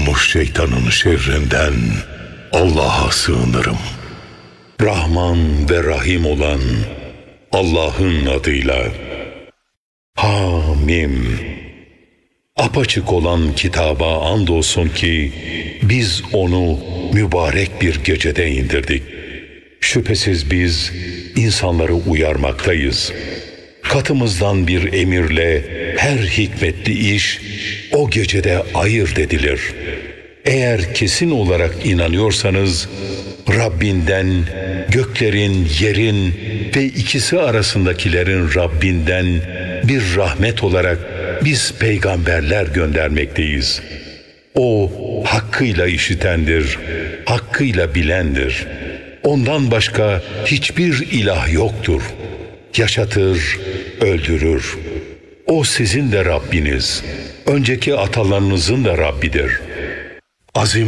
uydurulmuş şeytanın şerrinden Allah'a sığınırım. Rahman ve Rahim olan Allah'ın adıyla. Hamim. Apaçık olan kitaba andolsun ki biz onu mübarek bir gecede indirdik. Şüphesiz biz insanları uyarmaktayız. Katımızdan bir emirle her hikmetli iş o gecede ayırt edilir. Eğer kesin olarak inanıyorsanız Rabbinden, göklerin, yerin ve ikisi arasındakilerin Rabbinden bir rahmet olarak biz peygamberler göndermekteyiz. O hakkıyla işitendir, hakkıyla bilendir. Ondan başka hiçbir ilah yoktur. Yaşatır, öldürür. O sizin de Rabbiniz, önceki atalarınızın da Rabbidir. Azim